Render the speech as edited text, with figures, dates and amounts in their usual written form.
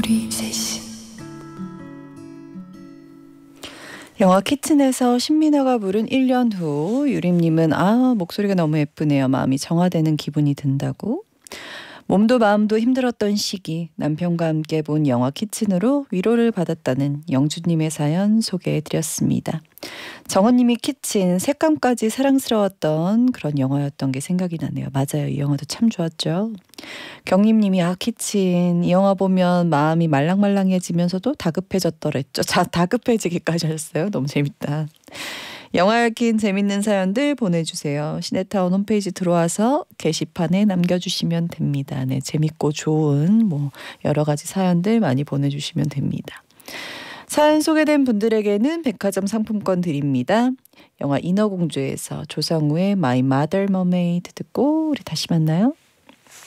우리 셋이. 영화 키친에서 신민아가 부른 1년 후. 유림님은 목소리가 너무 예쁘네요. 마음이 정화되는 기분이 든다고. 몸도 마음도 힘들었던 시기 남편과 함께 본 영화 키친으로 위로를 받았다는 영주님의 사연 소개해드렸습니다. 정원님이 키친 색감까지 사랑스러웠던 그런 영화였던 게 생각이 나네요. 맞아요. 이 영화도 참 좋았죠. 경림님이 키친 이 영화 보면 마음이 말랑말랑해지면서도 다급해졌더랬죠. 다급해지기까지 하셨어요. 너무 재밌다. 영화 얽힌 재밌는 사연들 보내주세요. 시네타운 홈페이지 들어와서 게시판에 남겨주시면 됩니다. 네, 재밌고 좋은 여러 가지 사연들 많이 보내주시면 됩니다. 사연 소개된 분들에게는 백화점 상품권 드립니다. 영화 인어공주에서 조성우의 My Mother Mermaid 듣고 우리 다시 만나요.